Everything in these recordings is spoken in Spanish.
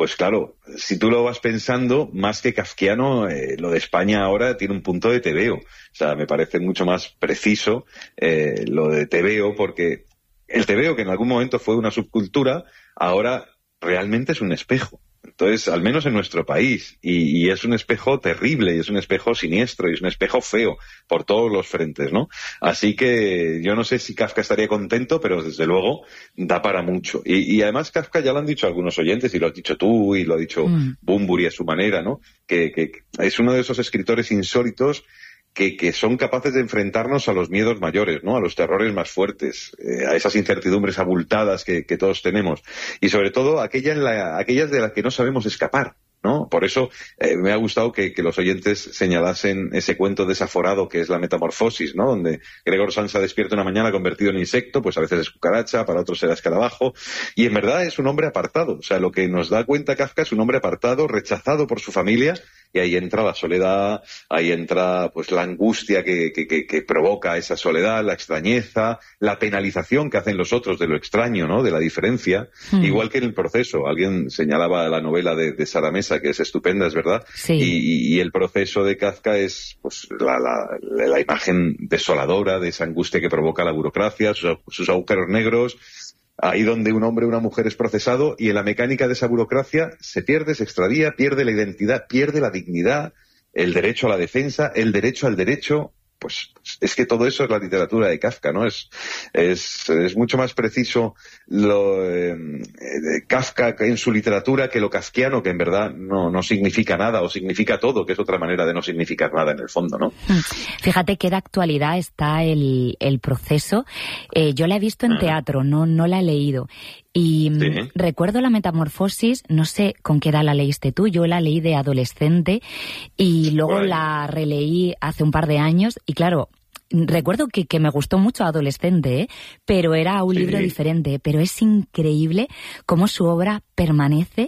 pues claro, si tú lo vas pensando, más que kafkiano, lo de España ahora tiene un punto de tebeo. O sea, me parece mucho más preciso lo de tebeo, porque el tebeo, que en algún momento fue una subcultura, ahora realmente es un espejo. Entonces, al menos en nuestro país, y es un espejo terrible, y es un espejo siniestro, y es un espejo feo por todos los frentes, ¿no? Así que yo no sé si Kafka estaría contento, pero desde luego da para mucho. Y además Kafka, ya lo han dicho algunos oyentes, y lo has dicho tú, y lo ha dicho Bunbury a su manera, ¿no? Que es uno de esos escritores insólitos que son capaces de enfrentarnos a los miedos mayores, ¿no? A los terrores más fuertes, a esas incertidumbres abultadas que todos tenemos. Y sobre todo aquellas de las que no sabemos escapar, ¿no? Por eso me ha gustado que los oyentes señalasen ese cuento desaforado que es la Metamorfosis, ¿no? Donde Gregor Samsa despierta una mañana convertido en insecto, pues a veces es cucaracha, para otros será escarabajo, y en verdad es un hombre apartado. O sea, lo que nos da cuenta Kafka es un hombre apartado, rechazado por su familia, y ahí entra la soledad, ahí entra pues la angustia que provoca esa soledad, la extrañeza, la penalización que hacen los otros de lo extraño, ¿no? De la diferencia, igual que en El Proceso. Alguien señalaba la novela de Sara Mesa, que es estupenda, es verdad, sí. Y El Proceso de Kafka es pues la imagen desoladora de esa angustia que provoca la burocracia, sus agujeros negros, ahí donde un hombre o una mujer es procesado, y en la mecánica de esa burocracia se pierde, se extravía, pierde la identidad, pierde la dignidad, el derecho a la defensa, el derecho al derecho. Pues es que todo eso es la literatura de Kafka, ¿no? Es mucho más preciso lo Kafka en su literatura que lo kafkiano, que en verdad no significa nada, o significa todo, que es otra manera de no significar nada en el fondo, ¿no? Fíjate que de actualidad está el Proceso. Yo la he visto en teatro, no la he leído. Y sí. Recuerdo la Metamorfosis, no sé con qué edad la leíste tú, yo la leí de adolescente y luego la releí hace un par de años y claro, recuerdo que me gustó mucho adolescente, pero era un libro diferente, pero es increíble cómo su obra permanece,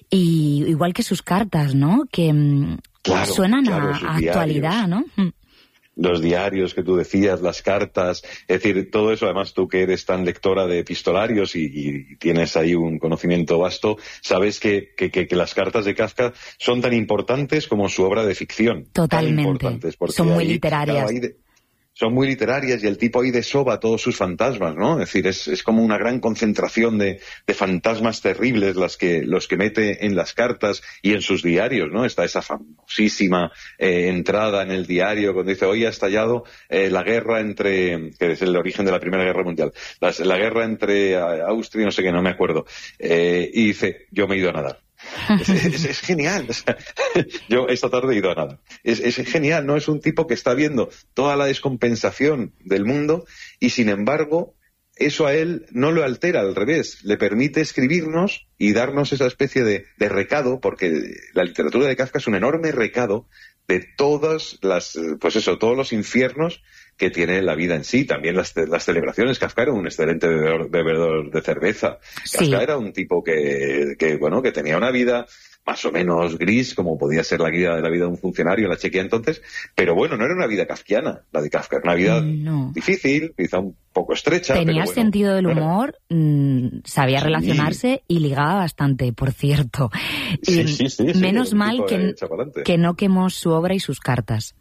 y igual que sus cartas, ¿no? Que suenan a actualidad, ¿no? Los diarios que tú decías, las cartas, es decir, todo eso, además tú que eres tan lectora de epistolarios y tienes ahí un conocimiento vasto, sabes que las cartas de Kafka son tan importantes como su obra de ficción. Totalmente, son muy literarias. Claro, son muy literarias, y el tipo ahí desova todos sus fantasmas, ¿no? Es decir, es como una gran concentración de fantasmas terribles los que mete en las cartas y en sus diarios, ¿no? Está esa famosísima entrada en el diario cuando dice: hoy ha estallado la guerra que es el origen de la Primera Guerra Mundial, la guerra entre Austria y no sé qué, no me acuerdo, y dice: yo me he ido a nadar. Es genial. O sea, yo esta tarde he ido a nadar. Es genial, ¿no? Es un tipo que está viendo toda la descompensación del mundo y, sin embargo, eso a él no lo altera, al revés. Le permite escribirnos y darnos esa especie de recado, porque la literatura de Kafka es un enorme recado de todos los infiernos que tiene la vida en sí. También las celebraciones. Kafka era un excelente bebedor de cerveza. Kafka era un tipo que tenía una vida más o menos gris, como podía ser la vida de un funcionario en la Chequia entonces, pero bueno, no era una vida kafkiana, la de Kafka, era una vida difícil, quizá un poco estrecha. Tenía sentido del humor, sabía relacionarse y ligaba bastante, por cierto. Menos mal que no quemó su obra y sus cartas.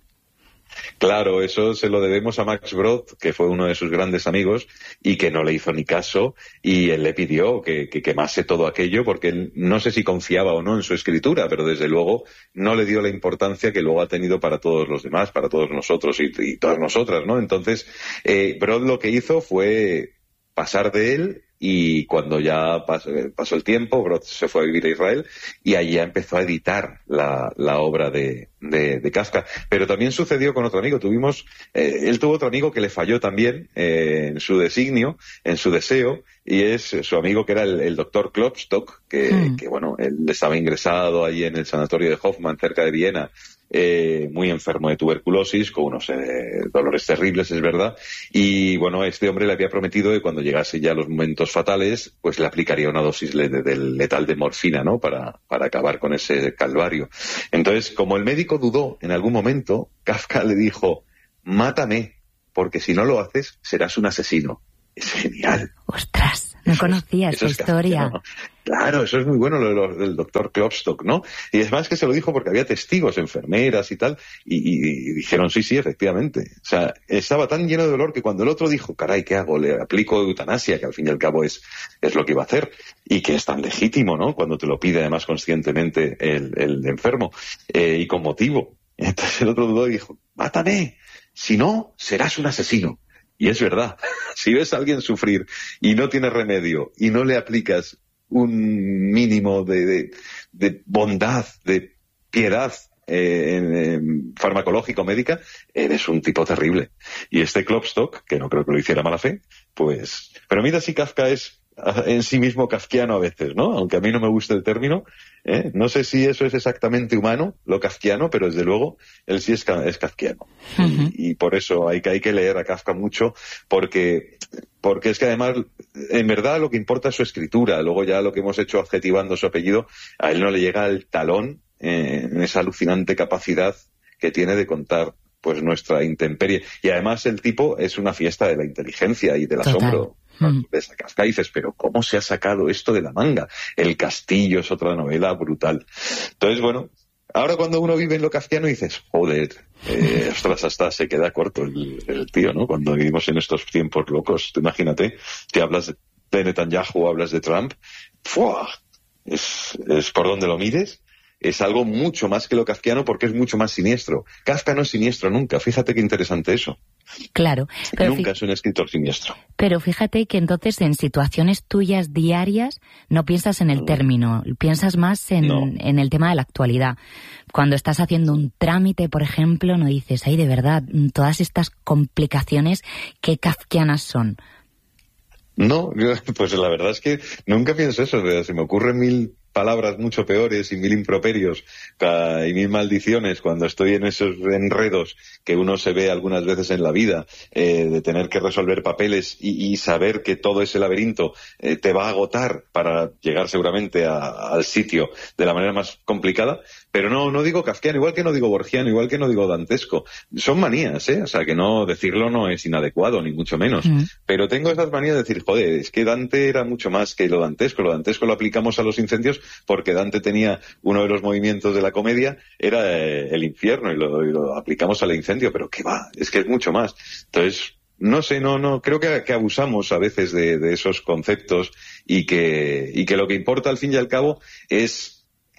Claro, eso se lo debemos a Max Brod, que fue uno de sus grandes amigos y que no le hizo ni caso, y él le pidió que quemase todo aquello porque él no sé si confiaba o no en su escritura, pero desde luego no le dio la importancia que luego ha tenido para todos los demás, para todos nosotros y todas nosotras, ¿no? Entonces, Brod lo que hizo fue pasar de él, y cuando ya pasó el tiempo, Brod se fue a vivir a Israel y allí ya empezó a editar la obra de Kafka. Pero también sucedió con otro amigo. Él tuvo otro amigo que le falló también en su designio, en su deseo, y es su amigo que era el doctor Klopstock, que bueno, él estaba ingresado allí en el sanatorio de Hoffmann, cerca de Viena, muy enfermo de tuberculosis, con unos dolores terribles, es verdad, y bueno, este hombre le había prometido que cuando llegase ya los momentos fatales, pues le aplicaría una dosis letal de morfina, ¿no? Para acabar con ese calvario. Entonces, como el médico dudó en algún momento, Kafka le dijo: mátame, porque si no lo haces, serás un asesino. Es genial. ¡Ostras! No conocía esa historia. Claro, eso es muy bueno lo del doctor Klopstock, ¿no? Y es más que se lo dijo porque había testigos, enfermeras y tal, y dijeron sí, efectivamente. O sea, estaba tan lleno de dolor que cuando el otro dijo, caray, ¿qué hago? Le aplico eutanasia, que al fin y al cabo es lo que iba a hacer, y que es tan legítimo, ¿no? Cuando te lo pide además conscientemente el enfermo, y con motivo. Entonces el otro dudó y dijo, mátame, si no, serás un asesino. Y es verdad, si ves a alguien sufrir y no tiene remedio y no le aplicas un mínimo de bondad, de piedad farmacológica o médica, eres un tipo terrible. Y este Klopstock, que no creo que lo hiciera mala fe, pues... Pero mira si Kafka es en sí mismo kafkiano a veces, ¿no? Aunque a mí no me gusta el término, no sé si eso es exactamente humano, lo kafkiano, pero desde luego él sí es kafkiano. Uh-huh. Y por eso hay que leer a Kafka mucho, porque es que además, en verdad, lo que importa es su escritura. Luego ya lo que hemos hecho adjetivando su apellido, a él no le llega el talón en esa alucinante capacidad que tiene de contar pues nuestra intemperie. Y además el tipo es una fiesta de la inteligencia y del asombro. Ves a Kafka y dices, pero ¿cómo se ha sacado esto de la manga? El Castillo es otra novela brutal. Entonces, bueno, ahora cuando uno vive en lo kafkiano dices, joder, ostras, hasta se queda corto el tío, ¿no? Cuando vivimos en estos tiempos locos, imagínate, que hablas de Netanyahu, hablas de Trump, ¡fua! Es por donde lo mires, es algo mucho más que lo kafkiano porque es mucho más siniestro. Kafka no es siniestro nunca, fíjate qué interesante eso. Claro. Pero nunca es un escritor siniestro. Pero fíjate que entonces en situaciones tuyas diarias no piensas en el término, piensas más en el tema de la actualidad. Cuando estás haciendo un trámite, por ejemplo, no dices, ay, de verdad, todas estas complicaciones, ¿qué kafkianas son? No, pues la verdad es que nunca pienso eso, se me ocurren 1000 palabras mucho peores y 1000 improperios y 1000 maldiciones cuando estoy en esos enredos que uno se ve algunas veces en la vida, de tener que resolver papeles y saber que todo ese laberinto te va a agotar para llegar seguramente al sitio de la manera más complicada. Pero no digo kafkiano, igual que no digo borgiano, igual que no digo dantesco. Son manías, o sea que no decirlo no es inadecuado, ni mucho menos. Pero tengo esas manías de decir, joder, es que Dante era mucho más que lo dantesco. Lo dantesco lo aplicamos a los incendios porque Dante tenía uno de los movimientos de la comedia, era el infierno, y lo aplicamos al incendio, pero qué va, es que es mucho más. Entonces, no sé, no creo que abusamos a veces de esos conceptos y que lo que importa al fin y al cabo es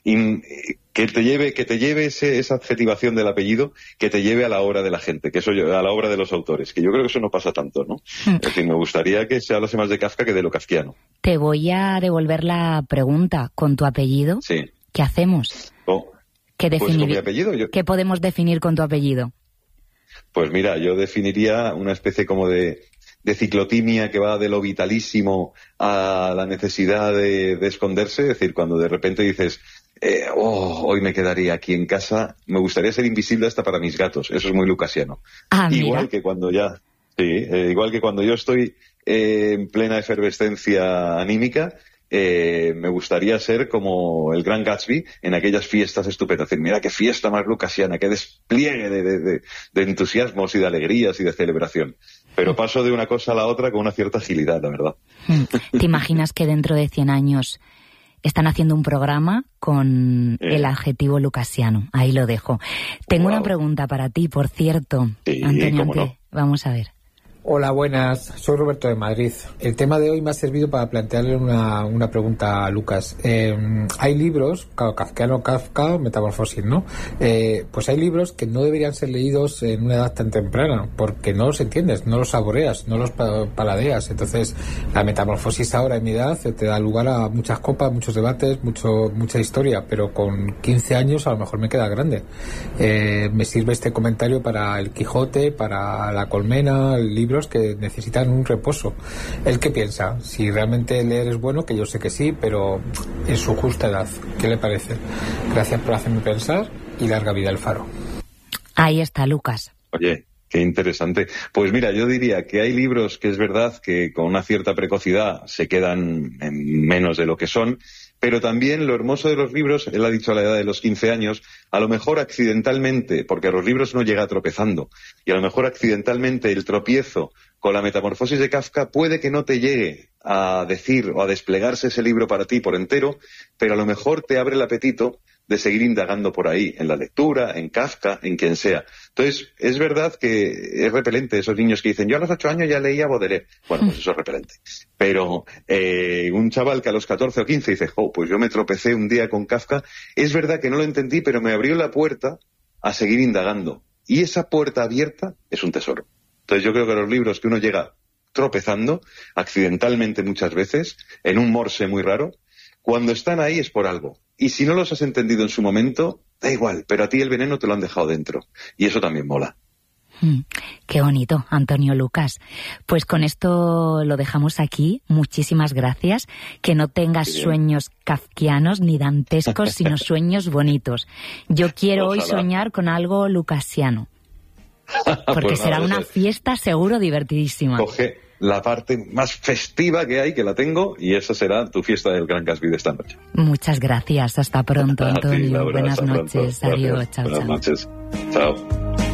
que te lleve esa adjetivación del apellido, que te lleve a la obra de la gente, que eso a la obra de los autores, que yo creo que eso no pasa tanto, ¿no? Es decir, me gustaría que se hablase más de Kafka que de lo kafkiano. Te voy a devolver la pregunta. ¿Con tu apellido? Sí. ¿Qué hacemos? Pues con mi apellido. ¿Qué podemos definir con tu apellido? Pues mira, yo definiría una especie como de ciclotimia que va de lo vitalísimo a la necesidad de esconderse. Es decir, cuando de repente dices, hoy me quedaría aquí en casa, me gustaría ser invisible hasta para mis gatos. Eso es muy lucasiano. Igual que cuando igual que cuando yo estoy en plena efervescencia anímica, me gustaría ser como el Gran Gatsby en aquellas fiestas estupendas. Es decir, mira qué fiesta más lucasiana, qué despliegue de entusiasmos y de alegrías y de celebración. Pero paso de una cosa a la otra con una cierta agilidad, la verdad. ¿Te imaginas que dentro de 100 años están haciendo un programa con el adjetivo lucasiano? Ahí lo dejo. Tengo una pregunta para ti, por cierto. Sí, Antonio, no. Vamos a ver. Hola, buenas. Soy Roberto de Madrid. El tema de hoy me ha servido para plantearle una pregunta a Lucas. Hay libros, kafkiano, Kafka, Metamorfosis, ¿no? Pues hay libros que no deberían ser leídos en una edad tan temprana, porque no los entiendes, no los saboreas, no los paladeas. Entonces, la Metamorfosis ahora en mi edad te da lugar a muchas copas, muchos debates, mucha historia, pero con 15 años a lo mejor me queda grande. Me sirve este comentario para El Quijote, para La Colmena, el libro que necesitan un reposo. ¿Él qué piensa? Si realmente leer es bueno, que yo sé que sí, pero en su justa edad. ¿Qué le parece? Gracias por hacerme pensar y larga vida al Faro. Ahí está, Lucas. Oye, qué interesante. Pues mira, yo diría que hay libros que es verdad que con una cierta precocidad se quedan en menos de lo que son, Pero también lo hermoso de los libros, él ha dicho a la edad de los 15 años, a lo mejor accidentalmente, porque a los libros uno llega tropezando, y a lo mejor accidentalmente el tropiezo con la Metamorfosis de Kafka puede que no te llegue a decir o a desplegarse ese libro para ti por entero, pero a lo mejor te abre el apetito de seguir indagando por ahí, en la lectura, en Kafka, en quien sea. Entonces, es verdad que es repelente esos niños que dicen, yo a los 8 años ya leía Baudelaire. Bueno, pues eso es repelente. Pero un chaval que a los 14 o 15 dice, pues yo me tropecé un día con Kafka, es verdad que no lo entendí, pero me abrió la puerta a seguir indagando. Y esa puerta abierta es un tesoro. Entonces yo creo que los libros que uno llega tropezando, accidentalmente muchas veces, en un morse muy raro, cuando están ahí es por algo. Y si no los has entendido en su momento, da igual, pero a ti el veneno te lo han dejado dentro. Y eso también mola. Qué bonito, Antonio Lucas. Pues con esto lo dejamos aquí. Muchísimas gracias. Que no tengas sueños kafkianos ni dantescos, sino sueños bonitos. Yo quiero hoy soñar con algo lucasiano. Porque pues será una fiesta seguro divertidísima. Coge la parte más festiva que hay, que la tengo, y esa será tu fiesta del Gran Casby de esta noche. Muchas gracias. Hasta pronto, Antonio. Sí, Laura, buenas noches. Pronto. Adiós. Chao, buenas noches. Chao.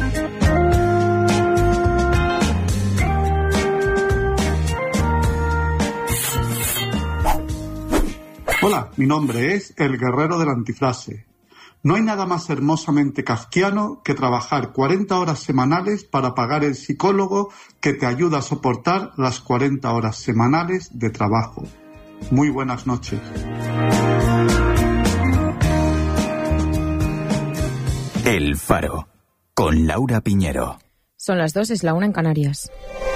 Hola, mi nombre es El Guerrero de la Antifrase. No hay nada más hermosamente kafkiano que trabajar 40 horas semanales para pagar el psicólogo que te ayuda a soportar las 40 horas semanales de trabajo. Muy buenas noches. El Faro, con Laura Piñero. Son las 2, es la 1 en Canarias.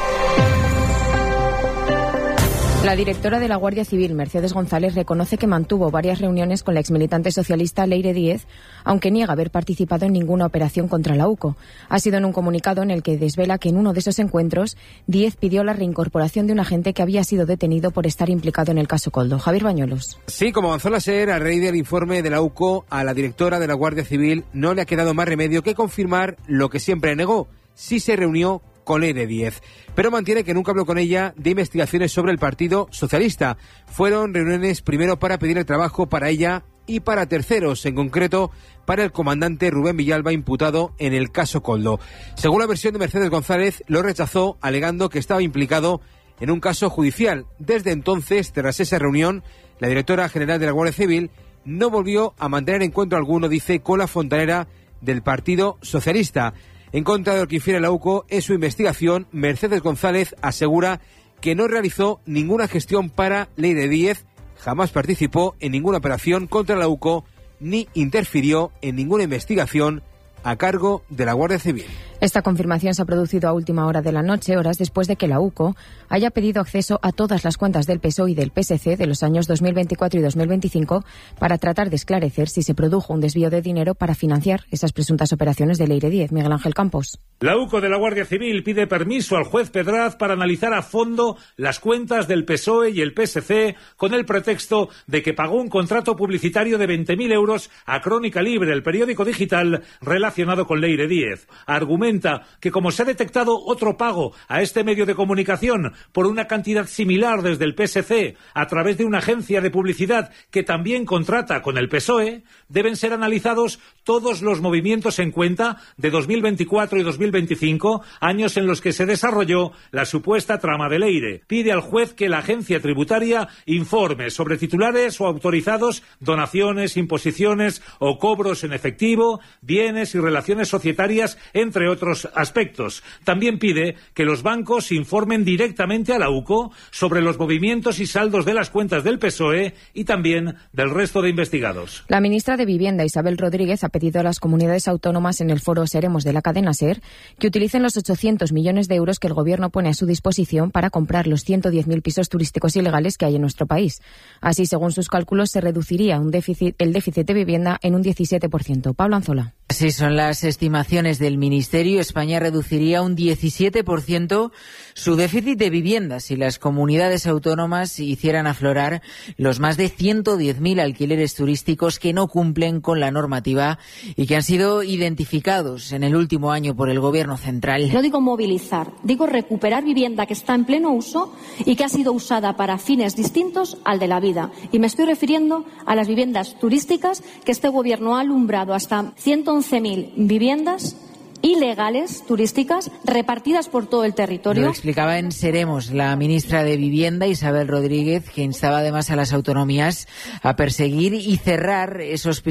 La directora de la Guardia Civil, Mercedes González, reconoce que mantuvo varias reuniones con la exmilitante socialista Leire Díez, aunque niega haber participado en ninguna operación contra la UCO. Ha sido en un comunicado en el que desvela que en uno de esos encuentros, Díez pidió la reincorporación de un agente que había sido detenido por estar implicado en el caso Koldo. Javier Bañuelos. Sí, como avanzó la SER, a raíz del informe de la UCO, a la directora de la Guardia Civil no le ha quedado más remedio que confirmar lo que siempre negó. Sí se reunió con Leire Díez, pero mantiene que nunca habló con ella de investigaciones sobre el Partido Socialista. Fueron reuniones primero para pedir el trabajo para ella y para terceros, en concreto para el comandante Rubén Villalba, imputado en el caso Koldo. Según la versión de Mercedes González, lo rechazó alegando que estaba implicado en un caso judicial. Desde entonces, tras esa reunión, la directora general de la Guardia Civil no volvió a mantener encuentro alguno, dice, con la fontanera del Partido Socialista. En contra de lo que infiere la UCO en su investigación, Mercedes González asegura que no realizó ninguna gestión para Leire Díez, jamás participó en ninguna operación contra la UCO ni interfirió en ninguna investigación a cargo de la Guardia Civil. Esta confirmación se ha producido a última hora de la noche, horas después de que la UCO haya pedido acceso a todas las cuentas del PSOE y del PSC de los años 2024 y 2025 para tratar de esclarecer si se produjo un desvío de dinero para financiar esas presuntas operaciones de Leire Díez. Miguel Ángel Campos. La UCO de la Guardia Civil pide permiso al juez Pedraz para analizar a fondo las cuentas del PSOE y el PSC con el pretexto de que pagó un contrato publicitario de 20.000 euros a Crónica Libre, el periódico digital relacionado con Leire Díez. Argumenta que como se ha detectado otro pago a este medio de comunicación por una cantidad similar desde el PSC a través de una agencia de publicidad que también contrata con el PSOE, deben ser analizados todos los movimientos en cuenta de 2024 y 2025, años en los que se desarrolló la supuesta trama de Leire. Pide al juez que la agencia tributaria informe sobre titulares o autorizados, donaciones, imposiciones o cobros en efectivo, bienes y relaciones societarias, entre otros aspectos. También pide que los bancos informen directamente a la UCO sobre los movimientos y saldos de las cuentas del PSOE y también del resto de investigados. La ministra de Vivienda, Isabel Rodríguez, ha pedido a las comunidades autónomas en el foro Seremos de la cadena SER que utilicen los 800 millones de euros que el Gobierno pone a su disposición para comprar los 110.000 pisos turísticos ilegales que hay en nuestro país. Así, según sus cálculos, se reduciría el déficit de vivienda en un 17%. Pablo Anzola. Así son las estimaciones del Ministerio. España reduciría un 17% su déficit de viviendas si las comunidades autónomas hicieran aflorar los más de 110.000 alquileres turísticos que no cumplen con la normativa y que han sido identificados en el último año por el Gobierno central. No digo movilizar, digo recuperar vivienda que está en pleno uso y que ha sido usada para fines distintos al de la vida. Y me estoy refiriendo a las viviendas turísticas que este Gobierno ha alumbrado hasta 111.000 viviendas ilegales turísticas repartidas por todo el territorio. Lo explicaba en Seremos la ministra de Vivienda, Isabel Rodríguez, que instaba además a las autonomías a perseguir y cerrar esos pisos